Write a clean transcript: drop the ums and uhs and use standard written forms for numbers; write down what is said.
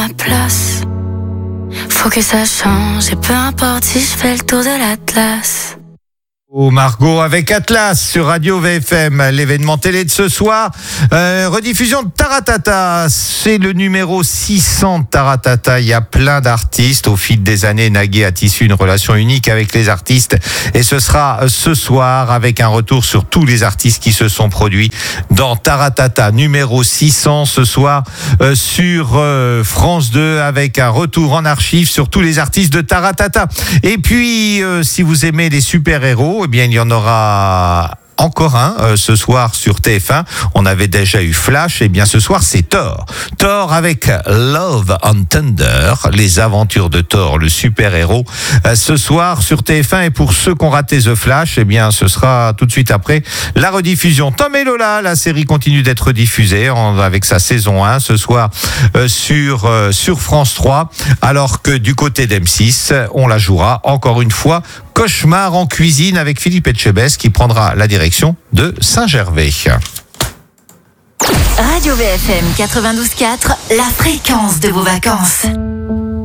Ma place, faut que ça change et peu importe si je fais le tour de l'Atlas. Oh Margot avec Atlas sur Radio VFM, l'événement télé de ce soir, rediffusion de Taratata, c'est le numéro 600 de Taratata, il y a plein d'artistes, au fil des années Nagui a tissé une relation unique avec les artistes et ce sera ce soir avec un retour sur tous les artistes qui se sont produits dans Taratata, numéro 600 ce soir sur France 2 avec un retour en archive sur tous les artistes de Taratata. Et puis si vous aimez les super-héros, eh bien, il y en aura encore un ce soir sur TF1. On avait déjà eu Flash, et bien ce soir c'est Thor. Thor avec Love and Thunder, les aventures de Thor, le super-héros, ce soir sur TF1. Et pour ceux qui ont raté The Flash, eh bien ce sera tout de suite après la rediffusion. Tom et Lola, la série continue d'être diffusée avec sa saison 1 ce soir sur France 3, alors que du côté d'M6, on la jouera encore une fois. Cauchemar en cuisine avec Philippe Etchebest qui prendra la direction de Saint-Gervais. Radio VFM 92.4, la fréquence de vos vacances.